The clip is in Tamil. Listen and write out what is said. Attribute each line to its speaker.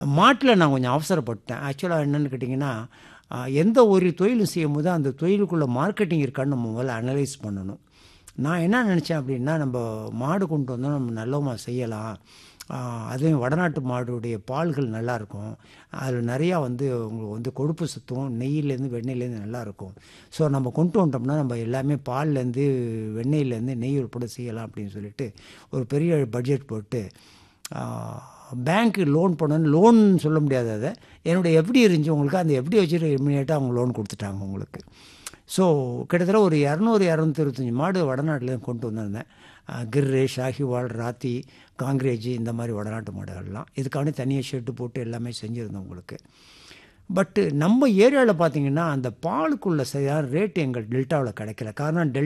Speaker 1: மாட்டில நான் கொஞ்சம் அவசரப்பட்டேன். ஆக்சுவலா என்னன்னு கேட்டிங்கன்னா, எந்த ஒரு தொழிலும் செய்யும்போது அந்த தொழிலுக்குள்ள மார்க்கெட்டிங் இருக்கான்னு நம்ம முதல்ல அனலைஸ் பண்ணணும். நான் என்ன நினச்சேன் அப்படின்னா, நம்ம மாடு கொண்டு வந்தோம் நம்ம நல்லமா செய்யலாம். அதுவும் வடநாட்டு மாடுடைய பால்கள் நல்லாயிருக்கும். அதில் நிறையா வந்து உங்களுக்கு வந்து கொழுப்பு சத்தும் நெய்யிலேருந்து வெண்ணெயிலேருந்து நல்லாயிருக்கும். ஸோ நம்ம கொண்டு வந்துட்டோம்னா நம்ம எல்லாமே பால்லேருந்து வெண்ணெயிலேருந்து நெய் உட்பட செய்யலாம் அப்படின்னு சொல்லிட்டு ஒரு பெரிய பட்ஜெட் போட்டு பேங்க்கு லோன் போனோன்னு லோன் சொல்ல முடியாது அதை. என்னுடைய எஃப்டி இருந்துச்சு உங்களுக்கு, அந்த எஃப்டி வச்சுட்டு இமிடியேட்டாக அவங்க லோன் கொடுத்துட்டாங்க உங்களுக்கு. ஸோ கிட்டத்தட்ட ஒரு 200, 225 மாடு வடநாட்டிலேருந்து கொண்டு வந்திருந்தேன். கிர்ரு, ஷாஹிவால், ராத்தி, காங்கிரேஜி இந்த மாதிரி வடநாட்டு மாடுகள்லாம். இதுக்கான தனியாக ஷெட்டு போட்டு எல்லாமே செஞ்சுருந்தோம் உங்களுக்கு. பட்டு நம்ம ஏரியாவில் பார்த்தீங்கன்னா அந்த பாலுக்குள்ள சரியான ரேட்டு எங்கள் டெல்டாவில் கிடைக்கல. காரணம்